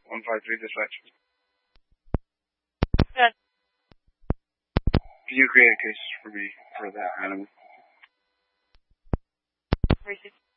153 dispatch. Good. Can you create a case for me for that animal? 360.